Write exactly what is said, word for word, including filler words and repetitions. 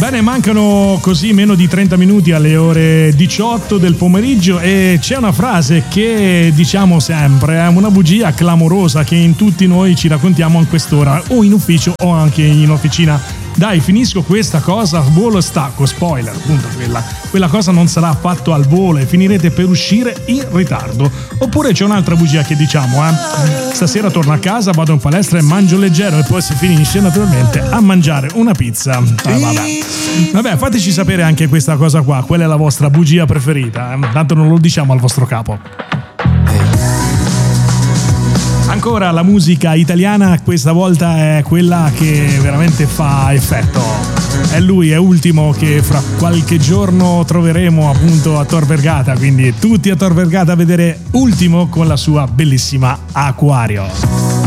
Bene, mancano così meno di trenta minuti alle ore diciotto del pomeriggio e c'è una frase che diciamo sempre, è una bugia clamorosa che in tutti noi ci raccontiamo in quest'ora, o in ufficio o anche in officina. Dai, finisco questa cosa, volo e stacco, spoiler, appunto quella, quella cosa non sarà fatto al volo e finirete per uscire in ritardo. Oppure c'è un'altra bugia che diciamo, eh, stasera torno a casa, vado in palestra e mangio leggero e poi si finisce naturalmente a mangiare una pizza. Ah, vabbè. Vabbè, fateci sapere anche questa cosa qua, qual è la vostra bugia preferita, eh? Tanto non lo diciamo al vostro capo. Ancora la musica italiana, questa volta è quella che veramente fa effetto. È lui, è Ultimo, che fra qualche giorno troveremo appunto a Tor Vergata, quindi tutti a Tor Vergata a vedere Ultimo con la sua bellissima Acquario.